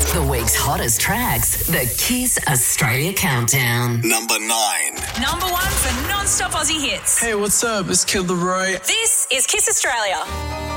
The week's hottest tracks, the Kiss Australia Countdown. Number 9. Number 1 for non-stop Aussie hits. Hey, what's up? It's Kid Laroi. This is Kiss Australia.